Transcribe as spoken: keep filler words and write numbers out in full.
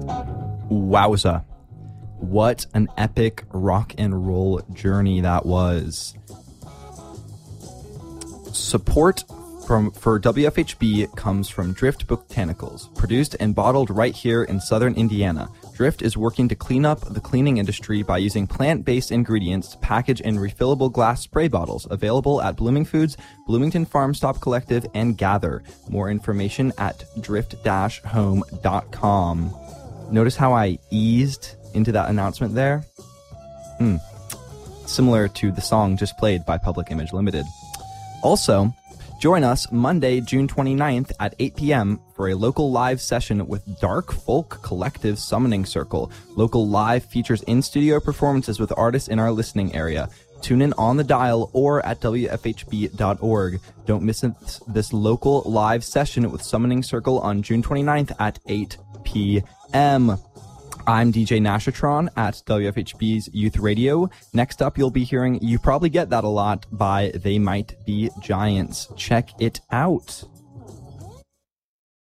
Wowza. What an epic rock and roll journey that was. Support from for W F H B comes from Drift Botanicals, produced and bottled right here in southern Indiana. Drift is working to clean up the cleaning industry by using plant-based ingredients to package in refillable glass spray bottles, available at Blooming Foods, Bloomington Farm Stop Collective, and Gather. More information at drift dash home dot com. Notice how I eased into that announcement there? Hmm. Similar to the song just played by Public Image Limited. Also, join us Monday, June twenty-ninth at eight p.m. for a local live session with Dark Folk Collective Summoning Circle. Local Live features in-studio performances with artists in our listening area. Tune in on the dial or at w f h b dot org. Don't miss this local live session with Summoning Circle on June twenty-ninth at eight p.m. I'm D J Nashatron at W F H B's Youth Radio. Next up, you'll be hearing You Probably Get That a Lot by They Might Be Giants. Check it out.